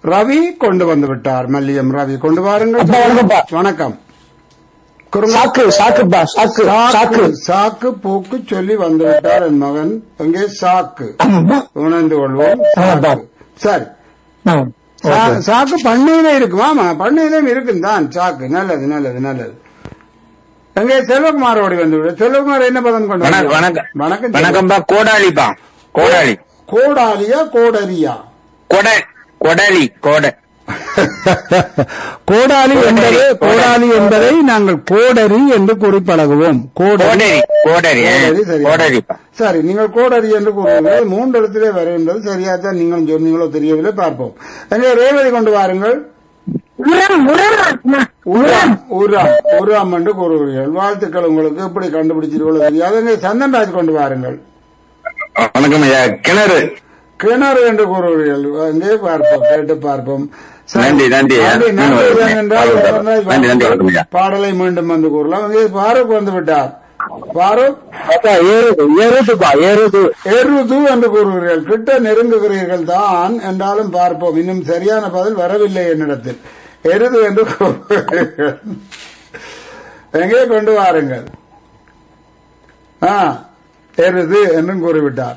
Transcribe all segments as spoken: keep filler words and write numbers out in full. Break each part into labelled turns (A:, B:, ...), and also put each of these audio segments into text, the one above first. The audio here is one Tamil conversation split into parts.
A: ரவி கொண்டு வந்து விட்டார். மல்லியம் ரவி கொண்டு வாருங்கள். வணக்கம்.
B: சாக்கு சாக்குப்பா சாக்கு சாக்கு
A: சாக்கு பூக்கு சொல்லி வந்து விட்டார் என் மகன். அங்கே சாக்கு உணர்ந்து கொள்வோம். சரி, சாக்கு பண்ணையில இருக்குமா? பண்ணையிலும் இருக்கும் தான் சாக்கு. நல்லது நல்லது நல்லது. எங்கே செல்வகுமார் ஓடி வந்து விடு. செல்வகுமார் என்ன பதம் கொண்டு
C: வணக்கம்.
A: வணக்கம்
C: வணக்கம்பா. கோடாலிப்பா. கோடாலி.
A: கோடாலியா கோடரியா?
C: கொடை கொடலி கோடை
A: கோடாலி என்பது கோடாலி என்பதை நாங்கள் கோடரி என்று குறிப்பழகுவோம். கோடரி
C: கோடரி கோடரி.
A: சரி, நீங்கள் கோடரி என்று கூறுவீர்கள். மூன்று இடத்திலே வருகின்றது. சரியா தான் நீங்கள் சொன்னீங்களோ தெரியவில்லை. பார்ப்போம். எனவே ரேவதி கொண்டு வாருங்கள். உரம் உரம் என்று கூறுவீர்கள். வாழ்த்துக்கள் உங்களுக்கு. எப்படி கண்டுபிடிச்சீர்களோ தெரியாது. சந்தன்ராஜ் கொண்டு வாருங்கள்.
C: வணக்கம் ஐயா. கிணறு.
A: கிணறு என்று கூறுவீர்கள். அங்கே பார்ப்போம், கேட்டு பார்ப்போம்.
C: நன்றி நன்றி
A: பாடலை மீண்டும் வந்து கூறலாம். அங்கே பாரூக் வந்து விட்டார். பாரூக் எருது என்று கூறுகிறீர்கள். கிட்ட நெருங்குகிறீர்கள் தான் என்றாலும் பார்ப்போம். இன்னும் சரியான பதில் வரவில்லை என்னிடத்தில். எருது என்று கூறுகிறீர்கள். எங்கே கொண்டு வாருங்கள். ஆ, எருது என்றும் கூறிவிட்டார்.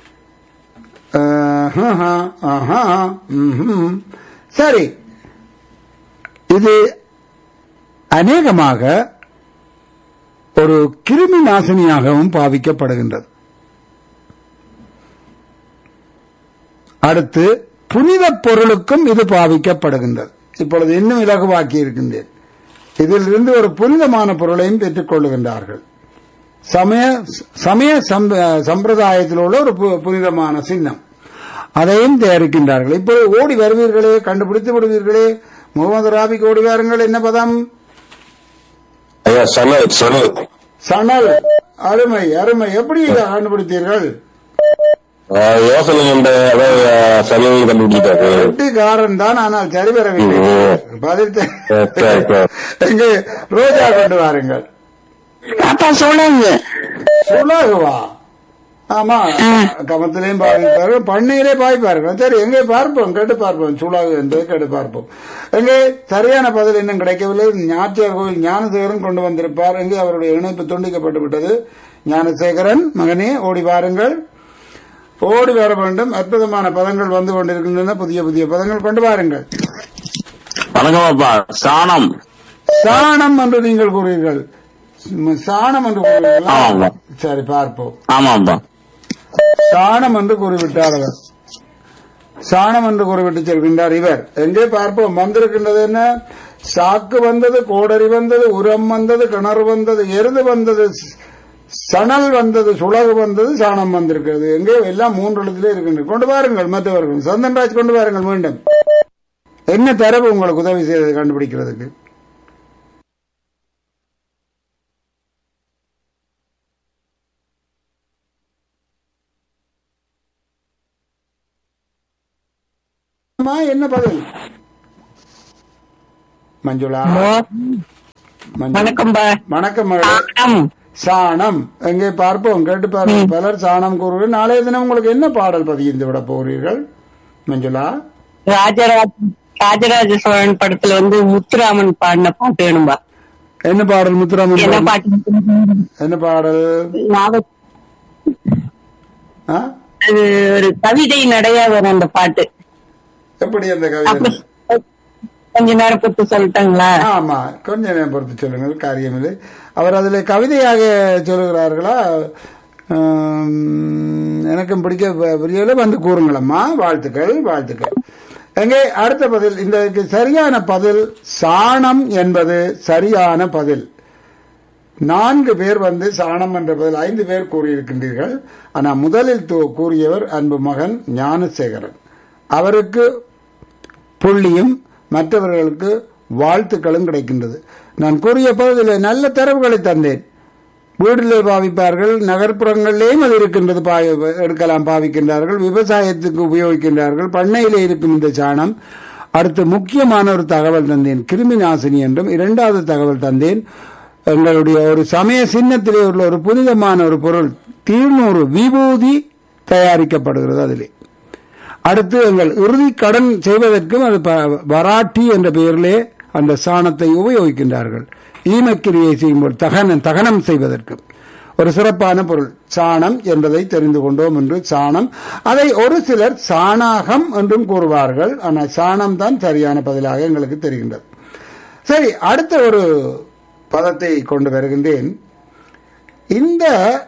A: சரி, இது அநேகமாக ஒரு கிருமி நாசினியாகவும் பாவிக்கப்படுகின்றது. அடுத்து புனித பொருளுக்கும் இது பாவிக்கப்படுகின்றது. இப்பொழுது இன்னும் இலகுவாக்கி இருக்கின்றேன். இதில் இருந்து ஒரு புனிதமான பொருளையும் பெற்றுக் கொள்ளுகின்றார்கள். சமய சமய சம்பிரதாயத்தில் உள்ள ஒரு புனிதமான சின்னம், அதையும் தயாரிக்கின்றார்கள். இப்போ ஓடி வருவீர்களே, கண்டுபிடித்து விடுவீர்களே. முகமது ராபிக்கு ஓடி வாருங்கள். என்ன பதம்? சணல். அருமை அருமை. எப்படி கண்டுபிடித்தீர்கள்? காரன் தான், ஆனால் சரி வரவில்லை. பதில் எங்கே ரோஜா கொண்டு வாருங்கள். சுலகுவா? ஆமா, கமத்திலையும் பாவிப்பார்கள், பண்ணையிலே பாய்ப்பார்கள். சரி, எங்கே பார்ப்போம், கேட்டு பார்ப்போம். சுலகு என்பதை கேட்டு பார்ப்போம். எங்கே சரியான பதில் இன்னும் கிடைக்கவில்லை. ஞாயிற்று கோயில் ஞானசேகரன் கொண்டு வந்திருப்பார். எங்கே அவருடைய இணைப்பு துண்டிக்கப்பட்டு விட்டது. ஞானசேகரன் மகனே, ஓடி வாருங்கள். ஓடி வர வேண்டும். அற்புதமான பதங்கள் வந்து கொண்டிருக்கின்றன. புதிய புதிய பதங்கள் கொண்டு வாருங்கள்.
C: வணக்கம்ப்பா. சாணம்.
A: சாணம் என்று நீங்கள் கூறுவீர்கள். சாணம் என்று கூறுவீர்களா? சரி, பார்ப்போம்.
C: ஆமாப்பா.
A: சாணம் என்று கூறிவிட்டார் அவர். சாணம் என்று கூறிவிட்டு செல்கின்றார் இவர். எங்கே பார்ப்போம். வந்திருக்கின்றது என்ன? சாக்கு வந்தது, கோடரி வந்தது, உரம் வந்தது, கிணறு வந்தது, எருது வந்தது, சணல் வந்தது, சுலகு வந்தது, சாணம் வந்திருக்கிறது. எங்கே எல்லாம் மூன்று இடத்திலே இருக்கின்றது. கொண்டு வாருங்கள். மற்றவர்கள் சந்தன்ராஜ் கொண்டு வாருங்கள். மீண்டும் என்ன தரவு உங்களுக்கு உதவி செய்தது கண்டுபிடிக்கிறதுக்கு? என்ன பதில்? மஞ்சுளா.
B: வணக்கம்.
A: வணக்கம். சாணம். எங்கே பார்ப்போம், கேட்டு பார்ப்போம். பலர் சாணம் கூறுவீர்கள். நாளைய தினம் உங்களுக்கு என்ன பாடல் பதிந்து விட போகிறீர்கள் மஞ்சுளா?
B: ராஜராஜ ராஜராஜ சோழன் படத்துல வந்து முத்துராமன் பாடின பாட்டு வேணும்பா.
A: என்ன பாடல்? முத்துராமன்
B: என்ன பாட்டு?
A: என்ன பாடல்?
B: அது ஒரு கவிதை நடையா வரும் அந்த பாட்டு.
A: எப்படி அந்த கவிதை?
B: கொஞ்ச நேரம் பொறுத்து சொல்லிட்டாங்களா?
A: ஆமா, கொஞ்ச நேரம் பொறுத்து சொல்லுங்கள். காரியமில்லை. அவர் அதில் கவிதையாக சொல்லுகிறார்களா? எனக்கும் பிடிக்க புரியல. வந்து கூறுங்களம்மா. வாழ்த்துக்கள் வாழ்த்துக்கள். எங்கே அடுத்த பதில்? இந்த சரியான பதில் சாணம் என்பது சரியான பதில். நான்கு பேர் வந்து சாணம் என்ற பதில், ஐந்து பேர் கூறியிருக்கின்றீர்கள். ஆனால் முதலில் கூறியவர் அன்பு மகன் ஞானசேகரன். அவருக்கு புள்ளியும் மற்றவர்களுக்கு வாழ்த்துக்களும் கிடைக்கின்றது. நான் கூறிய பகுதியில் நல்ல தரவுகளை தந்தேன். வீட்டிலே பாவிப்பார்கள், நகர்ப்புறங்களிலேயும் அது இருக்கின்றது, எடுக்கலாம், பாவிக்கின்றார்கள், விவசாயத்துக்கு உபயோகிக்கின்றார்கள், பண்ணையிலே இருக்கும் இந்த சாணம். அடுத்து முக்கியமான ஒரு தகவல் தந்தேன், கிருமி நாசினி என்றும். இரண்டாவது தகவல் தந்தேன், எங்களுடைய ஒரு சமய சின்னத்திலே உள்ள ஒரு புனிதமான ஒரு பொருள் தீர்நூறு விபூதி தயாரிக்கப்படுகிறது அதிலே. அடுத்து எங்கள் இறுதி கடன் செய்வதற்கும் அது ப- வராட்டி என்ற பெயரிலே அந்த சாணத்தை உபயோகிக்கின்றார்கள். ஈமக்கிரியை செய்யும்போது தகனம் தகனம் செய்வதற்கும் ஒரு சிறப்பான பொருள் சாணம் என்பதை தெரிந்து கொண்டோம். என்று சாணம், அதை ஒரு சிலர் சாணாகம் என்றும் கூறுவார்கள். ஆனால் சாணம் தான் சரியான பதிலாக எங்களுக்கு தெரிகின்றது. சரி, அடுத்த ஒரு பதத்தை கொண்டு வருகின்றேன். இந்த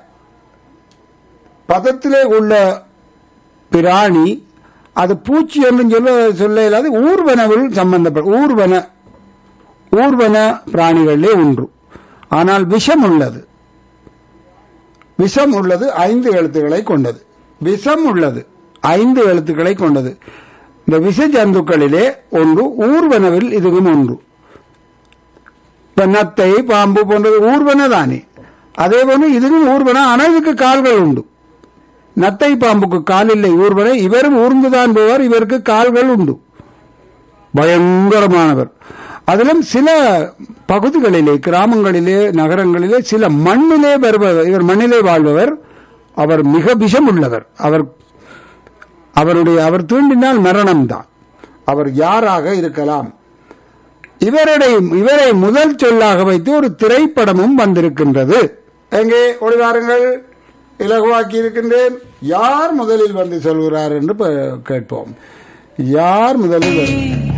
A: பதத்திலே உள்ள பிராணி அது பூச்சி என்றும் சொல்ல சொல்ல இல்லாது ஊர்வனவில் சம்பந்தப்பட்ட ஊர்வன ஊர்வன பிராணிகளிலே ஒன்று. ஆனால் விஷம் உள்ளது. விஷம் உள்ளது ஐந்து எழுத்துக்களை கொண்டது. விஷம் உள்ளது ஐந்து எழுத்துக்களை கொண்டது. இந்த விஷ ஜந்துக்களிலே ஒன்று, ஊர்வனவில் இதுவும் ஒன்று. இப்ப நத்தை, பாம்பு போன்றது ஊர்வன தானே. அதே போன்று இதுவும் ஊர்வன. ஆனால் இதுக்கு கால்கள் உண்டு. நத்தை பாம்புக்கு கால் இல்லை, ஊர்வன. இவரும் ஊர்ந்துதான் போவார், இவருக்கு கால்கள் உண்டு. பயங்கரமானவர். அதிலும் சில பகுதிகளிலே, கிராமங்களிலே, நகரங்களிலே சில மண்ணிலே வருபவர். இவர் மண்ணிலே வாழ்பவர். அவர் மிக விஷம் உள்ளவர். அவர் அவருடைய அவர் தூண்டினால் மரணம்தான். அவர் யாராக இருக்கலாம்? இவருடைய இவரை முதல் சொல்லாக வைத்து ஒரு திரைப்படமும் வந்திருக்கின்றது. எங்கே ஒளிவாருங்கள், இலகுவாக்கி இருக்கின்றேன். யார் முதலில் வந்து சொல்கிறார் என்று கேட்போம். யார் முதலில்